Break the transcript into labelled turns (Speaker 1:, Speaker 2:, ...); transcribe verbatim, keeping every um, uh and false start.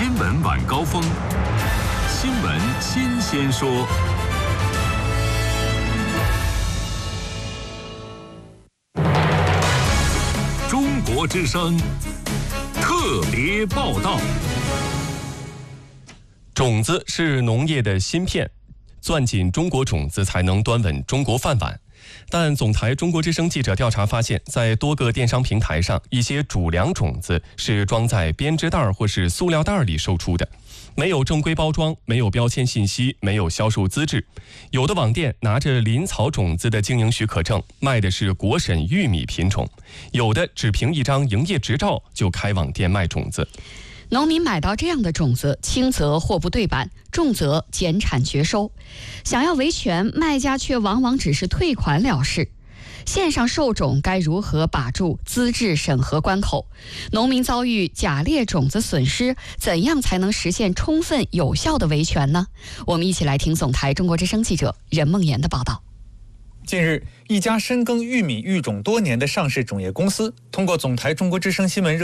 Speaker 1: 新闻晚高峰，新闻新鲜说。中国之声特别报道。
Speaker 2: 种子是农业的芯片，攥紧中国种子才能端稳中国饭碗。但总台中国之声记者调查发现，在多个电商平台上，一些主粮种子是装在编织袋或是塑料袋里售出的，没有正规包装，没有标签信息，没有销售资质。有的网店拿着林草种子的经营许可证，卖的是国审玉米品种；有的只凭一张营业执照就开网店卖种子。
Speaker 3: 农民买到这样的种子，轻则货不对版，重则减产绝收。想要维权，卖家却往往只是退款了事。线上售种该如何把住资质审核关口？农民遭遇假劣种子损失，怎样才能实现充分有效的维权呢？我们一起来听总台中国之声记者任梦妍的报道。
Speaker 4: 近日，一家深耕玉米育种多年的上市种业公司，通过总台中国之声新闻热